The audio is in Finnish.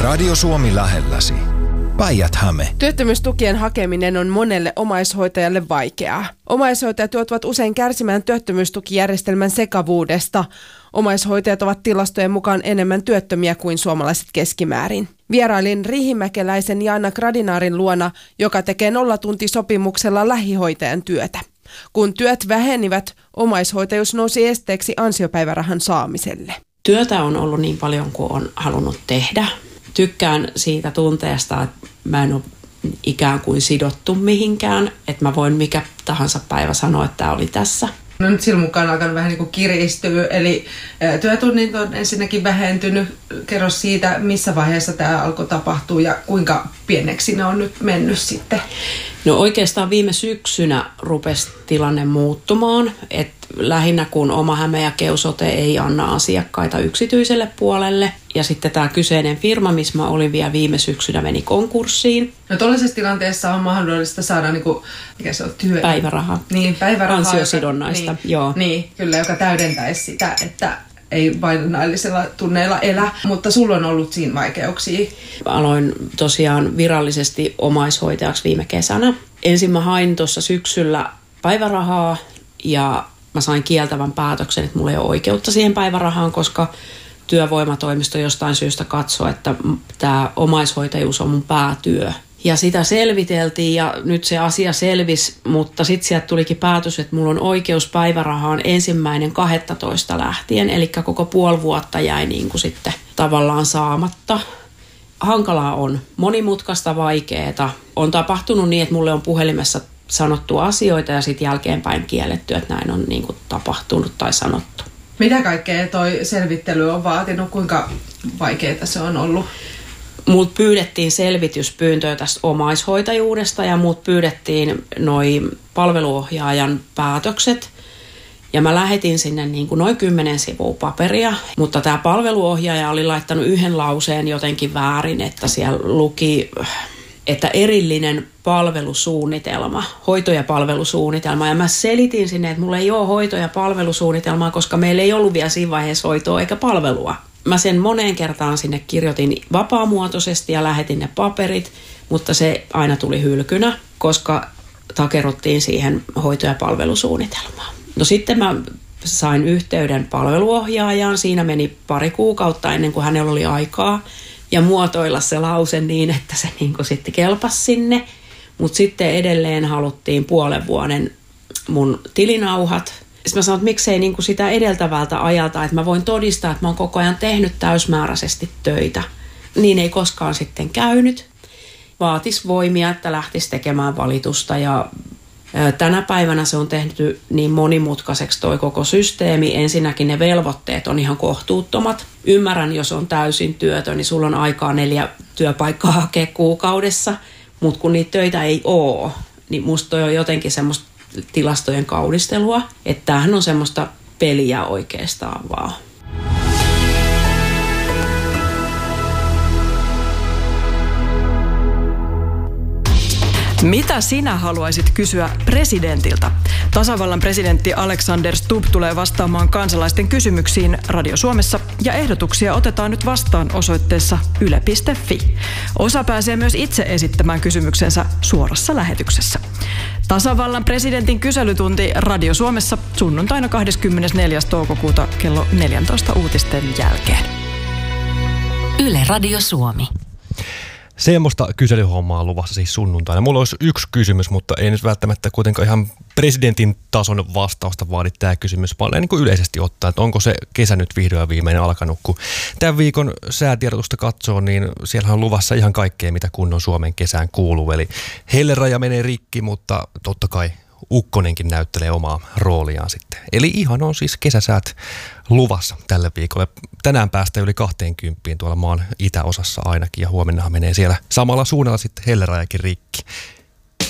Radio Suomi lähelläsi. Päijät-Häme. Työttömyystukien hakeminen on monelle omaishoitajalle vaikeaa. Omaishoitajat joutuvat usein kärsimään työttömyystukijärjestelmän sekavuudesta. Omaishoitajat ovat tilastojen mukaan enemmän työttömiä kuin suomalaiset keskimäärin. Vierailin riihimäkeläisen Jaana Gradinaarin luona, joka tekee nollatuntisopimuksella lähihoitajan työtä. Kun työt vähenivät, omaishoitajuus nousi esteeksi ansiopäivärahan saamiselle. Työtä on ollut niin paljon kuin on halunnut tehdä. Tykkään siitä tunteesta, että mä en ole ikään kuin sidottu mihinkään, että mä voin mikä tahansa päivä sanoa, että tämä oli tässä. No nyt sillä mukaan on alkanut vähän niin kuin kiristyä, eli työtunnit on ensinnäkin vähentynyt. Kerro siitä, missä vaiheessa tämä alkoi tapahtua ja kuinka pieneksi ne on nyt mennyt sitten? No oikeastaan viime syksynä rupesi tilanne muuttumaan, että lähinnä kun Oma Häme ja Keusote ei anna asiakkaita yksityiselle puolelle. Ja sitten tämä kyseinen firma, missä mä olin vielä viime syksynä, meni konkurssiin. No tuollaisessa tilanteessa on mahdollista saada mikä se on, päiväraha. Niin, päiväraha. Ansiosidonnaista, joo. Niin, kyllä, joka täydentäisi sitä, että ei vain näillisellä tunneilla elä, mutta sulla on ollut siinä vaikeuksia. Aloin tosiaan virallisesti omaishoitajaksi viime kesänä. Ensin mä hain tuossa syksyllä päivärahaa ja mä sain kieltävän päätöksen, että mulla ei ole oikeutta siihen päivärahaan, koska työvoimatoimisto jostain syystä katsoi, että tämä omaishoitajuus on mun päätyö. Ja sitä selviteltiin ja nyt se asia selvisi, mutta sitten sieltä tulikin päätös, että mulla on oikeus päivärahaan 1.12. lähtien, eli koko puoli vuotta jäi niin kuin sitten tavallaan saamatta. Hankalaa on, monimutkaista, vaikeeta. On tapahtunut niin, että mulle on puhelimessa sanottu asioita ja sitten jälkeenpäin kielletty, että näin on niin kuin tapahtunut tai sanottu. Mitä kaikkea toi selvittely on vaatinut? Kuinka vaikeaa se on ollut? Mut pyydettiin selvityspyyntöä tästä omaishoitajuudesta ja mut pyydettiin noi palveluohjaajan päätökset. Ja mä lähetin sinne niin kuin noin 10 sivua paperia, mutta tämä palveluohjaaja oli laittanut yhden lauseen jotenkin väärin, että siellä luki, että erillinen palvelusuunnitelma, hoito- ja palvelusuunnitelma. Ja mä selitin sinne, että mulla ei ole hoito- ja palvelusuunnitelmaa, koska meillä ei ollut vielä siinä vaiheessa hoitoa eikä palvelua. Mä sen moneen kertaan sinne kirjoitin vapaamuotoisesti ja lähetin ne paperit, mutta se aina tuli hylkynä, koska takerruttiin siihen hoito- ja palvelusuunnitelmaan. No sitten mä sain yhteyden palveluohjaajaan. Siinä meni 2 kuukautta ennen kuin hänellä oli aikaa ja muotoilla se lause niin, että se niin kuin sitten kelpasi sinne. Mutta sitten edelleen haluttiin puolen vuoden mun tilinauhat. Sitten mä sanoin, että miksei niin kuin sitä edeltävältä ajalta, että mä voin todistaa, että mä oon koko ajan tehnyt täysmääräisesti töitä. Niin ei koskaan sitten käynyt. Vaatis voimia, että lähtisi tekemään valitusta ja tänä päivänä se on tehty niin monimutkaiseksi toi koko systeemi. Ensinnäkin ne velvoitteet on ihan kohtuuttomat. Ymmärrän, jos on täysin työtön, niin sulla on aikaa 4 työpaikkaa hakea kuukaudessa. Mutta kun niitä töitä ei ole, niin musta toi on jotenkin semmoista tilastojen kaunistelua. Että tämähän on semmoista peliä oikeastaan vaan. Mitä sinä haluaisit kysyä presidentiltä? Tasavallan presidentti Alexander Stubb tulee vastaamaan kansalaisten kysymyksiin Radio Suomessa ja ehdotuksia otetaan nyt vastaan osoitteessa yle.fi. Osa pääsee myös itse esittämään kysymyksensä suorassa lähetyksessä. Tasavallan presidentin kyselytunti Radio Suomessa sunnuntaina 24. toukokuuta kello 14 uutisten jälkeen. Yle Radio Suomi. Semmoista kyselyhommaa luvassa siis sunnuntaina. Mulla olisi yksi kysymys, mutta ei nyt välttämättä kuitenkaan ihan presidentin tason vastausta vaadi tämä kysymys, vaan niin kuin yleisesti ottaen, että onko se kesä nyt vihdoin viimeinen alkanut. Kun tämän viikon säätiedotusta katsoo, niin siellä on luvassa ihan kaikkea, mitä kunnon Suomen kesään kuuluu. Eli helleraja menee rikki, mutta totta kai ukkonenkin näyttelee omaa rooliaan sitten. Eli ihan on siis kesäsäät luvassa tällä viikolla. Tänään päästään yli 20 tuolla maan itäosassa ainakin ja huomennahan menee siellä samalla suunnalla sitten hellerajakin rikki.